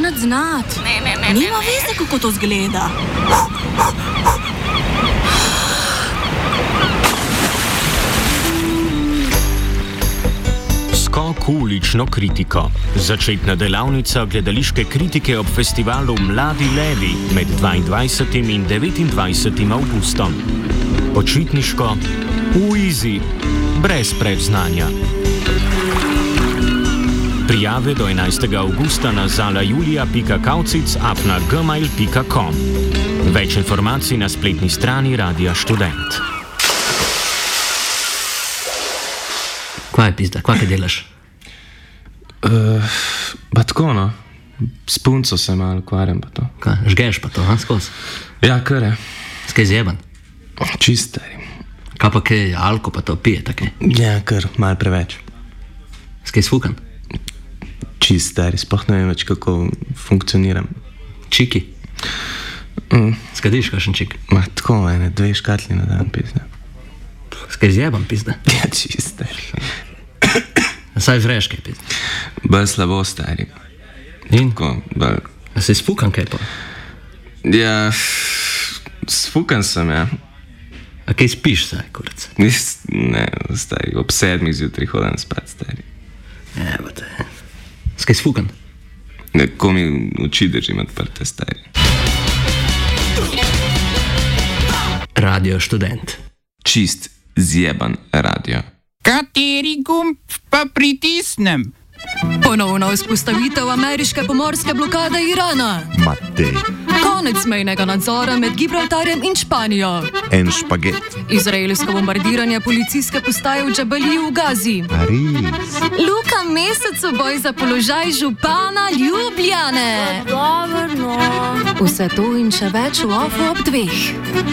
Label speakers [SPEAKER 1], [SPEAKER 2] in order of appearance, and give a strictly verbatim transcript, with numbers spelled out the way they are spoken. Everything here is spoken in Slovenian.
[SPEAKER 1] nič znati.
[SPEAKER 2] Ne, ne, ne.
[SPEAKER 1] Nima veze, kako to zgleda.
[SPEAKER 3] Skok v ulično kritiko. Začetna delavnica gledališke kritike ob festivalu Mladi levi med dvaindvajsetim in devetindvajsetim avgustom. Počitniško, v izi, brez predznanja. Prijave do enajstega avgusta na zalajulia pika kaucic apna gmail pika com. Več informacij na spletni strani Radia Študent.
[SPEAKER 4] Kva je pizda? Kva kaj delaš?
[SPEAKER 5] Uh, ba tako, no. S punco se malo ukvarjam pa to.
[SPEAKER 4] Kaj, žgeš pa to, ha, skozi?
[SPEAKER 5] Ja, kar je.
[SPEAKER 4] Skaj zjeban?
[SPEAKER 5] Čist stari.
[SPEAKER 4] Kaj pa kaj, alko pa to pije, takaj?
[SPEAKER 5] Ja, kar, malo preveč.
[SPEAKER 4] Skaj sfukan?
[SPEAKER 5] Čist stari, sploh ne vem več, kako funkcioniram.
[SPEAKER 4] Čiki?
[SPEAKER 5] Mm.
[SPEAKER 4] Skadiš kakšen čik?
[SPEAKER 5] Ma tako, ene, dve škatli na dan pizda.
[SPEAKER 4] Skaj zjeban, pizda?
[SPEAKER 5] Ja, čist stari.
[SPEAKER 4] Saj žreš kaj, pizda?
[SPEAKER 5] Bolj slabo, stari.
[SPEAKER 4] In?
[SPEAKER 5] Tako, bolj...
[SPEAKER 4] A si sfukan kaj pa?
[SPEAKER 5] Ja, sfukan sem, ja.
[SPEAKER 4] A kaj spiš, saj, kurac?
[SPEAKER 5] Nis, ne, stari, ob sedmih zjutraj hodim spat, stari.
[SPEAKER 4] Evo te. Skaj sfukan?
[SPEAKER 5] Neko mi oči držim odprte, stari.
[SPEAKER 4] Radio Študent.
[SPEAKER 5] Čist zjeban radio.
[SPEAKER 6] Kateri gumb pa pritisnem?
[SPEAKER 1] Ponovna vzpostavitev ameriške pomorske blokade Irana.
[SPEAKER 7] Matej.
[SPEAKER 1] Konec mejnega nadzora med Gibraltarjem in Španijo.
[SPEAKER 7] En špaget.
[SPEAKER 1] Izraelsko bombardiranje policijske postaje v Džabaliju v Gazi.
[SPEAKER 7] Pariz.
[SPEAKER 1] Luka Mesec v boj za položaj župana Ljubljane.
[SPEAKER 2] Dobro, no.
[SPEAKER 1] Vse to in še več v ofu ob dveh.